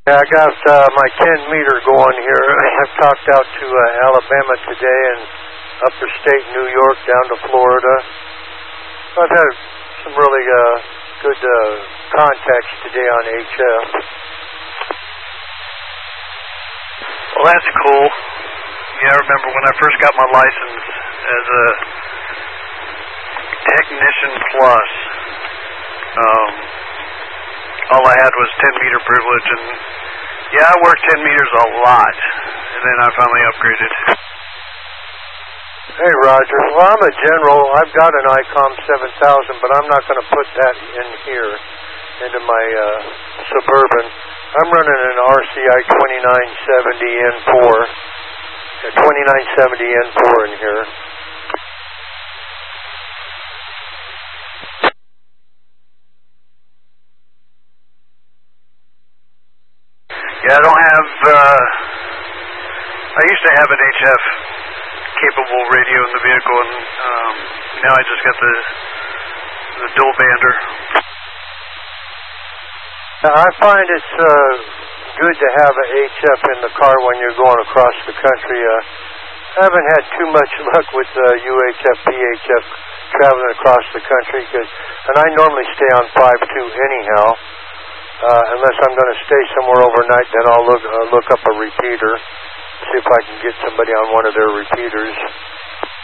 Yeah, I got my 10 meter going here. I've talked out to Alabama today and upper state New York down to Florida. I've had some really good contacts today on HF. Well, that's cool. Yeah, I remember when I first got my license as a Technician Plus. All I had was 10 meter privilege, and yeah, I worked 10 meters a lot, and then I finally upgraded. Hey, Roger. Well, I'm a general. I've got an ICOM 7000, but I'm not going to put that in here into my Suburban. I'm running an RCI 2970 N4, a 2970 N4 in here. Yeah, I don't have, I used to have an HF capable radio in the vehicle, and now I just got the dual bander. I find it's good to have an HF in the car when you're going across the country. I haven't had too much luck with UHF, PHF traveling across the country, and I normally stay on 5.2 anyhow. Unless I'm going to stay somewhere overnight, then I'll look up a repeater, see if I can get somebody on one of their repeaters.